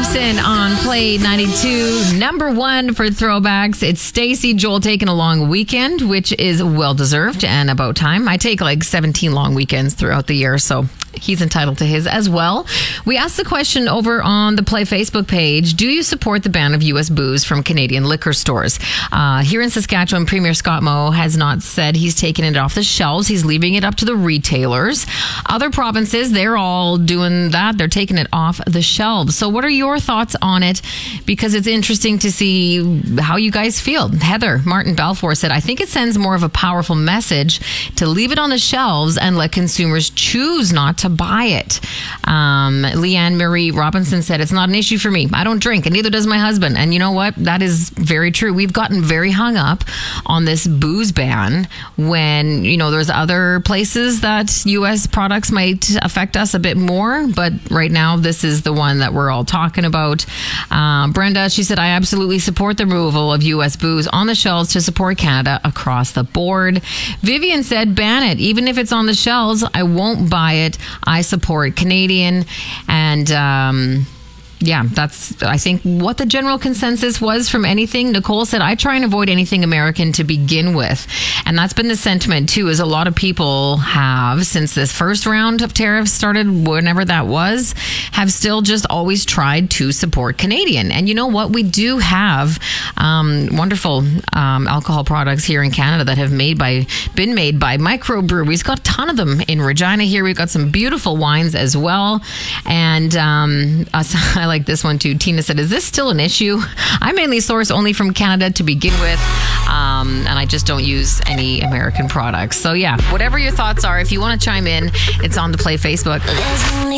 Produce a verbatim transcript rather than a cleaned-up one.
Gibson on Play ninety-two. Number one for throwbacks. It's Stacey. Joel taking a long weekend, which is well-deserved and about time. I take like seventeen long weekends throughout the year, so he's entitled to his as well. We asked the question over on the Play Facebook page, do you support the ban of U S booze from Canadian liquor stores? Uh, here in Saskatchewan, Premier Scott Moe has not said he's taken it off the shelves. He's leaving it up to the retailers. Other provinces, they're all doing that. They're taking it off the shelves. So what are your thoughts on it? Because it's interesting to see how you guys feel. Heather Martin Balfour said, I think it sends more of a powerful message to leave it on the shelves and let consumers choose not to buy it. Um, Leanne Marie Robinson said, it's not an issue for me. I don't drink, and neither does my husband. And you know what? That is very true. We've gotten very hung up on this booze ban when, you know, there's other places that U S products might affect us a bit more. But right now, this is the one that we're all talking about. Uh, Brenda, she said, I absolutely support the removal of U S booze on the shelves to support Canada across the board. Vivian said, ban it. Even if it's on the shelves, I won't buy it. I support Canadian. And um, yeah, that's, I think, what the general consensus was from anything. Nicole said, I try and avoid anything American to begin with. And that's been the sentiment, too, is a lot of people have, since this first round of tariffs started, whenever that was, have still just always tried to support Canadian. And you know what? We do have um, wonderful um, alcohol products here in Canada that have made by been made by microbreweries. Got a ton of them in Regina here. We've got some beautiful wines as well. And um, I like this one too. Tina said, is this still an issue? I mainly source only from Canada to begin with, um, and I just don't use any American products. So yeah, whatever your thoughts are, if you want to chime in, it's on the Play Facebook.